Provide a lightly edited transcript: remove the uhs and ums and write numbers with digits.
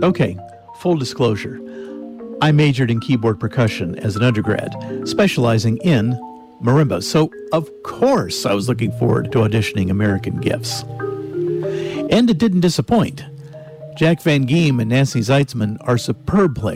Okay, full disclosure. I majored in keyboard percussion as an undergrad, specializing in marimba. So, of course, I was looking forward to auditioning American Gifts. And it didn't disappoint. Jack Van Giem and Nancy Zeitzman are superb players.